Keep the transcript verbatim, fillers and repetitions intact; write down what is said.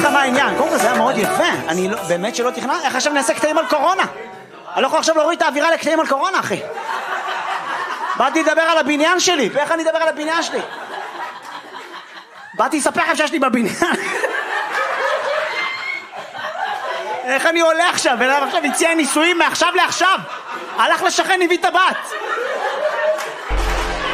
מה העניין. קודם כל זה היה מאוד יפה. אני לא, באמת שלא תכנן. איך עכשיו נעשה קטעים על קורונה? אני לא יכול עכשיו להוריד את האווירה לקטעים על קורונה, אחי. באתי לדבר על הבניין שלי. ואיך אני אדבר על הבניין שלי? באתי לספר לכם שיש לי בבניין. איך אני עולה עכשיו? ואני עכשיו הציע נישואים מעכשיו לעכשיו. הלך לשכן, הביא את הבת.